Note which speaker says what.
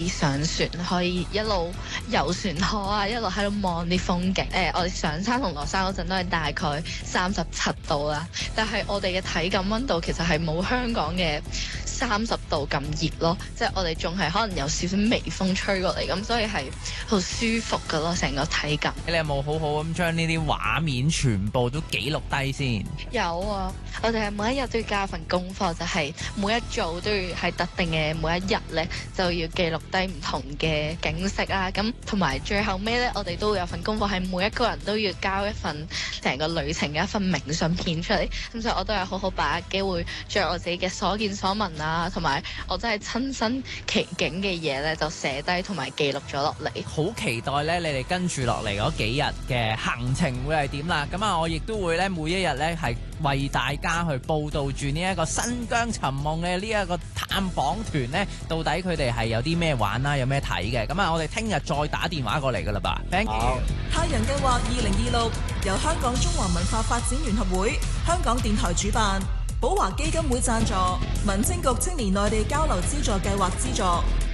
Speaker 1: 上船，可以一路遊船河啊，一路喺度望啲風景。我哋上山同落山嗰陣都係大概37度啦，但係我哋嘅體感溫度其實係冇香港嘅30度咁熱咯，即係我哋仲係可能有少少微風吹過嚟，咁所以係好舒服噶咯，成個體感。
Speaker 2: 你有冇好好咁將呢啲畫面全部都記錄低先？
Speaker 1: 有啊，我哋係每一日都要交份功課，就係每一組都要喺特定嘅每一日咧，就要記錄低唔同嘅景色啊。咁同埋最後尾咧，我哋都會有份功課，係每一個人都要交一份成個旅程嘅一份明信片出嚟。咁所以我都有好好把握機會，將我自己嘅所見所聞啊，同埋我真係親身其境嘅嘢咧，就寫低同埋記錄咗落嚟。
Speaker 2: 好期待咧，你哋跟住落嚟嗰幾日嘅行程會係點啦？咁啊，我亦都會咧每一日咧係為大家去報導住呢一個新疆尋夢嘅呢一個探訪團咧，到底佢哋係有啲咩玩啦，有咩睇嘅？咁啊，我哋聽日再打電話過嚟噶啦吧。Thank you。
Speaker 3: 太陽計劃2026由香港中華文化發展聯合會、香港電台主辦，寶華基金會贊助，民政局青年內地交流資助計劃資助。